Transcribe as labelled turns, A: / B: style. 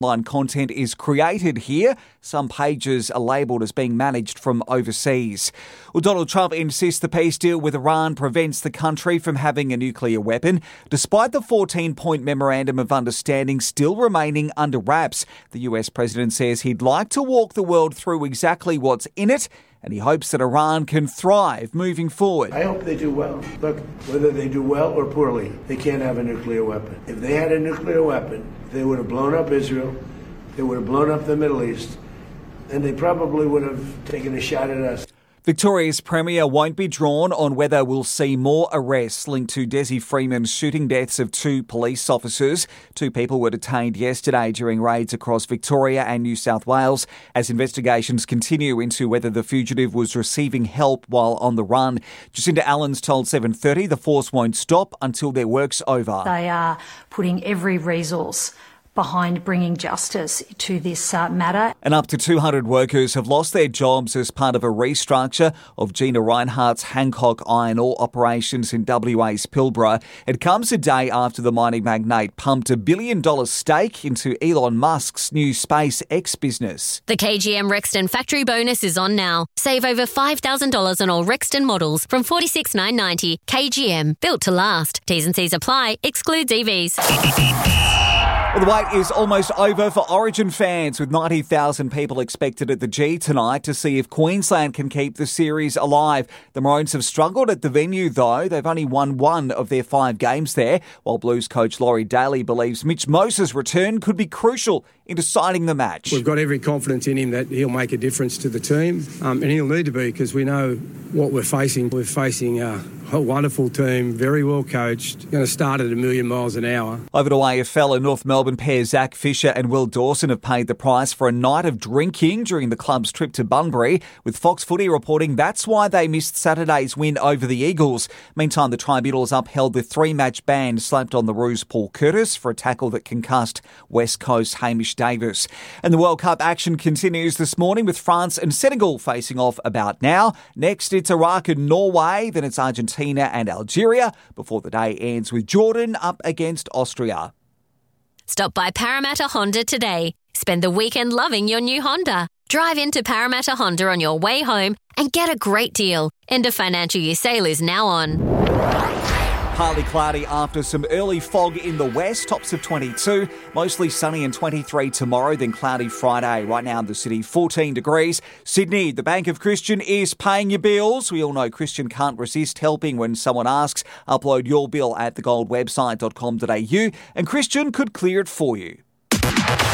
A: Online content is created here. Some pages are labelled as being managed from overseas. Well, Donald Trump insists the peace deal with Iran prevents the country from having a nuclear weapon, despite the 14-point memorandum of understanding still remaining under wraps. The US president says he'd like to walk the world through exactly what's in it, and he hopes that Iran can thrive moving forward.
B: I hope they do well. Look, whether they do well or poorly, they can't have a nuclear weapon. If they had a nuclear weapon, they would have blown up Israel, they would have blown up the Middle East, and they probably would have taken a shot at us.
A: Victoria's Premier won't be drawn on whether we'll see more arrests linked to Desi Freeman's shooting deaths of 2 police officers. 2 people were detained yesterday during raids across Victoria and New South Wales as investigations continue into whether the fugitive was receiving help while on the run. Jacinda Allen's told 7:30 the force won't stop until their work's over.
C: They are putting every resource behind bringing justice to this matter.
A: And up to 200 workers have lost their jobs as part of a restructure of Gina Rinehart's Hancock iron ore operations in WA's Pilbara. It comes a day after the mining magnate pumped $1 billion stake into Elon Musk's new SpaceX business.
D: The KGM Rexton factory bonus is on now. Save over $5,000 on all Rexton models from $46,990. KGM, built to last. T's and C's apply. Excludes EVs.
A: Well, the wait is almost over for Origin fans, with 90,000 people expected at the G tonight to see if Queensland can keep the series alive. The Maroons have struggled at the venue, though. They've only won 1 of their 5 games there, while Blues coach Laurie Daly believes Mitch Mose's return could be crucial in deciding the match.
E: We've got every confidence in him that he'll make a difference to the team, and he'll need to be, because we know what we're facing. We're facing a wonderful team, very well coached, going to start at 1,000,000 miles an hour.
A: Over to AFL, and North Melbourne pair Zach Fisher and Will Dawson have paid the price for a night of drinking during the club's trip to Bunbury, with Fox Footy reporting that's why they missed Saturday's win over the Eagles. Meantime, the tribunal has upheld the 3-match ban slapped on the Roos Paul Curtis for a tackle that concussed West Coast Hamish Davis. And the World Cup action continues this morning, with France and Senegal facing off about now. Next, it's Iraq and Norway, then it's Argentina and Algeria, before the day ends with Jordan up against Austria.
D: Stop by Parramatta Honda today. Spend the weekend loving your new Honda. Drive into Parramatta Honda on your way home and get a great deal. End of financial year sale is now on.
A: Partly cloudy after some early fog in the west, tops of 22. Mostly sunny and 23 tomorrow, then cloudy Friday. Right now in the city, 14 degrees. Sydney, the Bank of Christian is paying your bills. We all know Christian can't resist helping when someone asks. Upload your bill at thegoldwebsite.com.au and Christian could clear it for you.